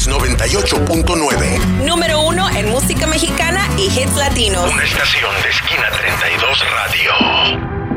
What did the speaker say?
Kix 98.9. Número 1 en música mexicana y hits latinos. Una estación de Esquina 32 Radio.